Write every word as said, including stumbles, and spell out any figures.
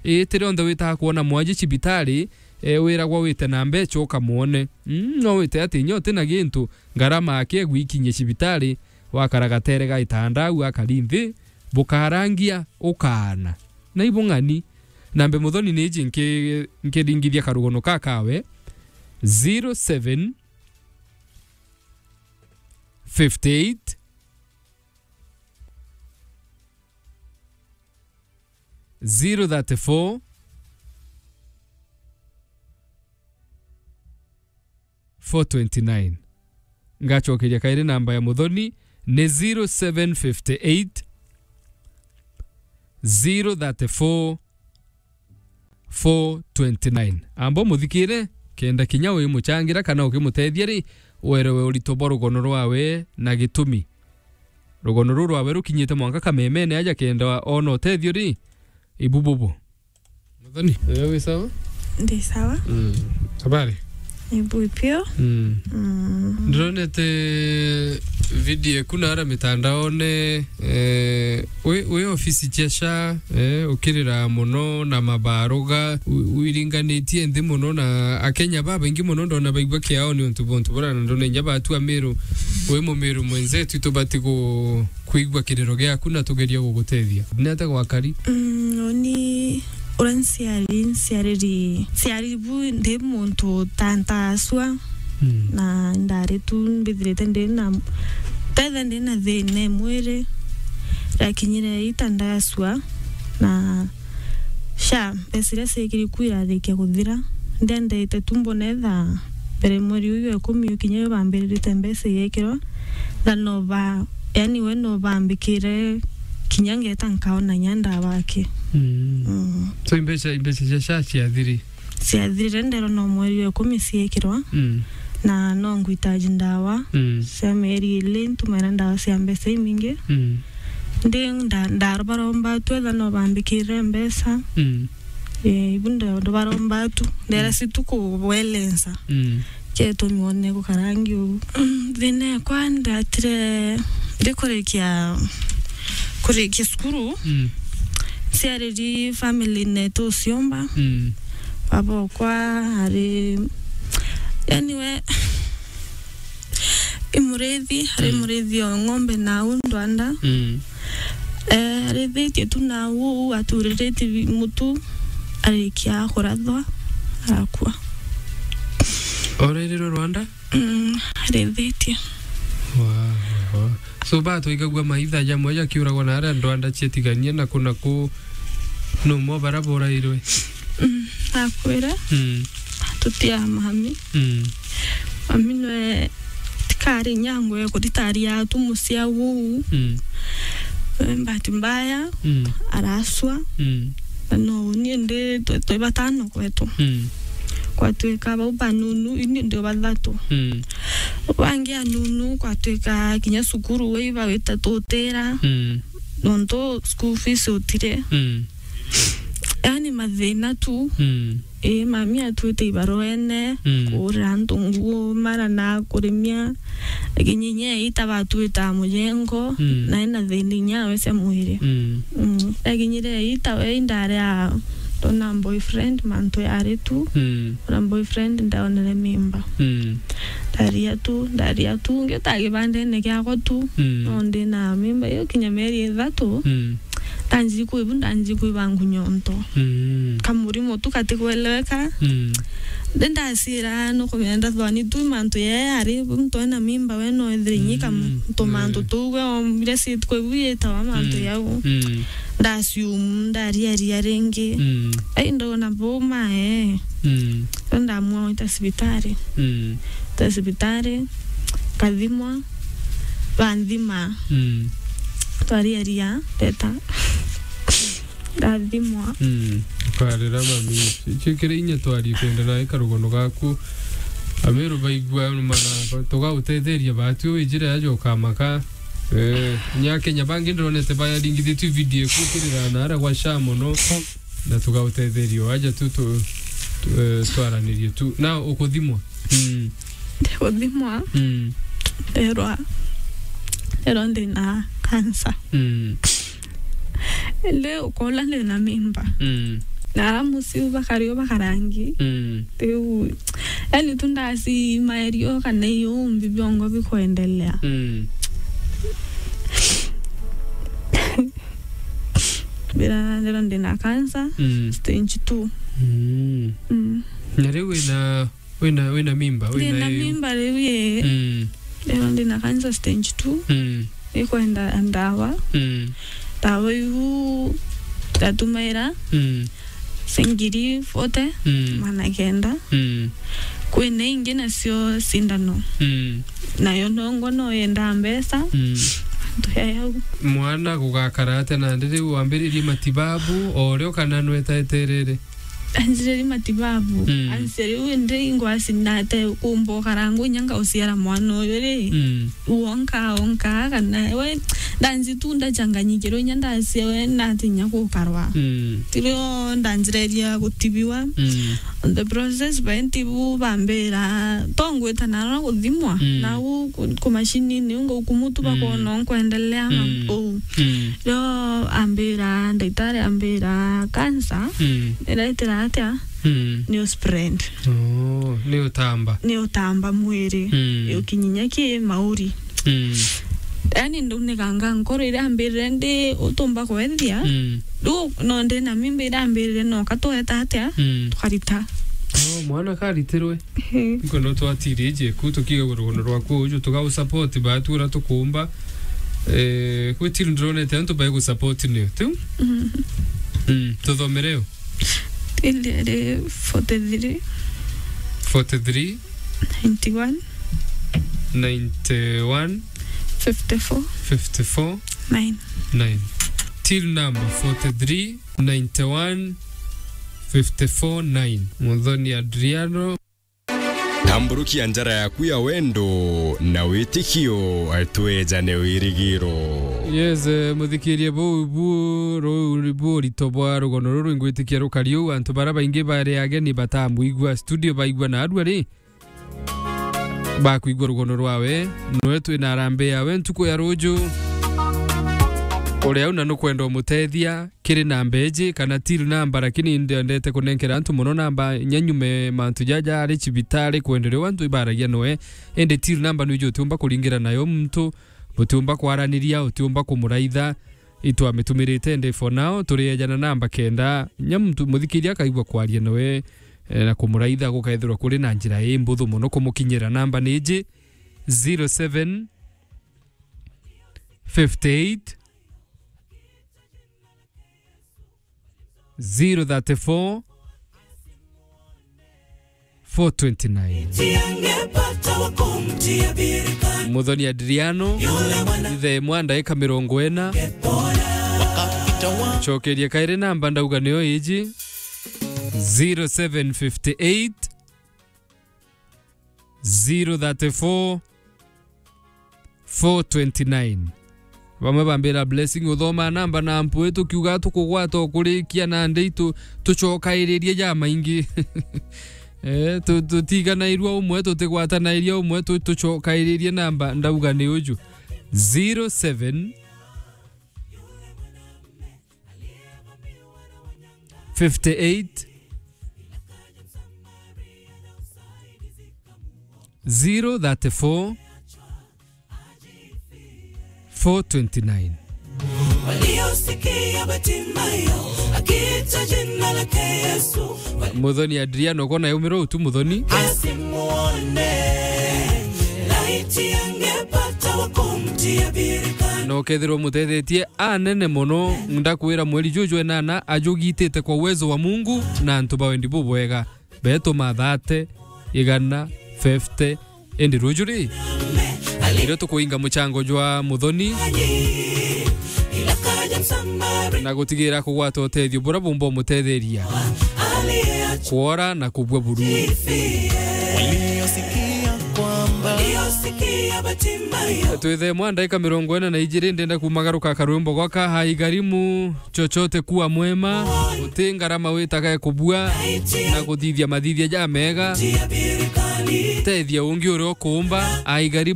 itire onda wita kuona mwaji cibitari e wira gwa wite na mbecho ukamuone mm, no wite ati nyote na gintu ngarama ake gwikinye cibitari wakaragatere ga itandau akarimvi bukarangia ukana na ibungani nambe muthoni niji nke nkedingithia karugono kakawe zero seven fifty-eight zero thirty-four four twenty-nine ngachokeria kaire namba ya muthoni ni zero seven fifty-eight zero thirty-four four twenty-nine ambo muthikire kenda kinya we muchangira kana ukimutethia ri werewe urito rugono rwawe na gitumi rugono rwawe rukinyite mwanka kamemene aja kenda ono utethio ri ibububu muthoni wewe sawa ndi sawa mm habari ibu pio mm mm ndronete video kuna ara mitandaone eh we we ofisi jesha eh ukirira muno na mabaruga uiringanitie ndi muno na akenya baba ingi muno ndona baigwa kiao ni untu bontu borana ndone nyaba atu amiru we mumiru mwenzetu tubatigo kuigwa kirero gya kuna tugeria gugutethia neta gwakari mm oni uransiari nsiari siari bu ndi muntu tanta swa mm. na ndare tu mbithirete ndi na tethe ndi na thine mwire rakinyire itanda swa na sha besire sekiri kuira rikia kuthira ndendete tumbo netha bere mweri uyu ekumi ukinye bambirite mbese yekiro thanova yani we no bambikire kinyange tankaona nyanda wake mm. mm. so imbesha imbesha shachi adhiri si adhiri ndero no mweri wa kumi siekirwa mm. na no nguitaji ndawa mm. semeri lintu mera ndawa si ambese iminge mm. ndi nda ndarbaromba twetha no bambikire mbesa mm. e ibunda ndo baromba tu ndera situko welensa mm. keto mione ko karangi u vene kwanda tire dekorekia kurekia skuru mm. siaredi family neto siomba mm. babo kwa ari anyway imurethi hari mm. murethi ngombe na undwanda mm. eh rethi tu na u aturete mutu ari kia khoradwa akwa orerero Rwanda mm rethi wow, wow. So bato igagwa maitha ya moja kiuragwa na ara Rwanda chetigania na kuna ku no mo barabora irwe mm akwera mm tutia mami mm amino tikari nyangwe ko ditaria tumusia wu mm mbati mbaya mm araswa mm no niende to batano kwetu mm kwa tuika banunu indi ndo badatu mm wangia nunu kwa tuika kinya sukuru weiva weta totera mm nonto school fees otire mm yani madhena tu mm e mami atuite ibaroene mm. kurando nguo mara na kurimia kinyenye itaba tuita mujengo mm. na ina dheninya wese muhire mm mm kinyire itawe indare a tona boyfriend manto yare tu mm na boyfriend ndaonele mimba mm daria tu daria tu ngetage bande ne kyako tu mm. onde na mimba yo kinyameri dhatu mm tanji ku ibunda anji ku bangu nyonto mm kamuri motu katikueleweka mm denda asira no komenda dhwani tu manto ye ari mto na mimba weno edrinyika mm. to manto tu we omire sit ko buye tawa manto yao mm ndasium ndari ari arenge mm ai ndo na boma eh mm ndo amwa itasibitari mm tasibitari kadhimwa bandima mm twari aria teta dadimwa mm kwarira mami chikire inya twari kwenda na ikarugono gaku ameru baigwa mana toga utetheria batu wijira yajo kamaka eh nyake nyabangi ndronete baya dingithitu video kukirira na ara gwa shamo no na toga utetherio aja tu tu twaranirie tu na ukuthimwa mm ndikudhimwa mm erwa ero ndina kansa mm leo kola ndina mimba mm na musi bakario bakarangi mm teu yani tundasi maerio kana yo mbibongo bikoendelea mm bila ndero ndina cancer mm stage two mm mm nyare wena wena wena mimba wena mimba lewe mm ndero ndina cancer stage two mm ikoenda andawa mm dawa yu tatumaira mm sengiri fote mm mana kenda mm kwene ingi nasio sindano mm nayo ndongo no yenda mbesa mm ndoya mwana gugakarate na ndiri wambiririe matibabu oreo kana nweta eterere anziri matibabu mm. anziri wende ingwasi nate kumbo karangu nyanga usiara mwana yore mm. uonka onka kana we danzi tunda changanyikiro nyanda asiwe nati nyako karwa mm. tiro danzireria gutibiwa mm. on the process baintibu bambera tongwe tanana kuthimwa mm. na u ku machine ni ngo kumutu bakono kuendelea mm. o mm. yo ambera ndaitare ambera cancer mm. eraitera atia mm. ni spread oh ni utamba ni utamba mwiri mm. ukinyinya ki mauri mm. yani ndune ganga nkoro ira ambere ndi utumba kwethia mm. du no ndi na mimba ira ambere no katoeta atia mm. tukarita oh mwana karitirwe iko no twatireje kutukiga gurugono rwako uju tuga support batura tukumba eh kwitira ndrone tanto baye support ni tu mm mm tuthomereo ile forty-three forty-three ninety-one ninety-one fifty-four fifty-four nine nine till number forty-three ninety-one fifty-four nine Muthoni Adriano Tamburuki anjara yaku ya wendo na witikio atwejane wirigiro. Yes, muthikirie bu bu ro bu ritobwa rugono ruru ngwitikia rukario antu bara baingi bare ageni batambu igwa studio baigwa na adwa ri ba kuigwa rugono rwawe no twina rambe yawe ntuko ya rojo uria una no kwenda mutethia kiri nambeji kana till number lakini ndete kunenkera antu muno namba nyanyume mantu jaja ari cibitari kwenderera wantu ibaragia noe ende till number nujo tumba kuringira nayo mtu butumba kwaraniria utumba kumuraitha itwa mitumirite ende for now turiyejana namba kenda nyamtu muthikiria kaigwa kwaria noe na kumuraitha gukaithirwa kuri na njira imbuthu muno kumukinyira namba niji zero seven fifty-eight zero thirty-four four twenty-nine Muthoni Adriano ithe mwanda eka mirongo ena chokeria kaire namba ndauga niyo iji zero seven fifty-eight zero thirty-four four twenty-nine Vamwe bambira blessing uthoma namba na ampu wetu kiuga tukugwata kurikia na ndeitu tucokairirie ja maingi eh tutigana irwa umwe tutigwata na iria umwe tucokairirie namba ndauga ni uju zero seven fifty-eight zero thirty-four four twenty-nine Muthoni Adriano kona yumiro utu Muthoni no kethiro mutethetie anene muno ndakwira mweri juju enana ajugitite kwa uwezo wa Mungu na antu bawendi bubwega beto mathate igana fifty endi rujuri iro tukuinga muchango jwa Muthoni na gutigira kugwata utethio bura bumbo mutetheria kuora na kubwa buru twithe mwanda ika mirongo ena na ijiri ndenda kumagaruka karwimbo gwaka haigarimu chochote kuwa mwema utingarama witaka kubua na kuthithia mathithia ja mega tethia ungi uri kumba haigarimu